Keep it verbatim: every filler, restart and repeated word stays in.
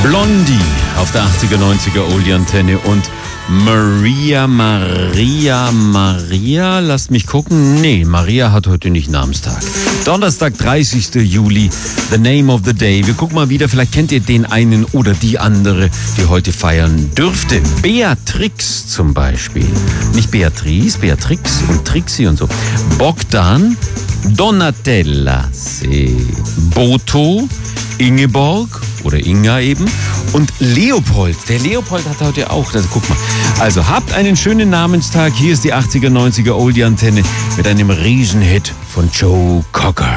Blondie auf der achtziger, neunziger Oldie-Antenne und Maria, Maria, Maria, lasst mich gucken. Nee, Maria hat heute nicht Namenstag. Donnerstag, dreißigster Juli, the name of the day. Wir gucken mal wieder, vielleicht kennt ihr den einen oder die andere, die heute feiern dürfte. Beatrix zum Beispiel. Nicht Beatrice, Beatrix und Trixie und so. Bogdan, Donatella, Boto, Ingeborg oder Inga eben und Leopold. Der Leopold hat heute auch, also guck mal. Also habt einen schönen Namenstag. Hier ist die achtziger, neunziger Oldie-Antenne mit einem Riesenhit von Joe Cocker.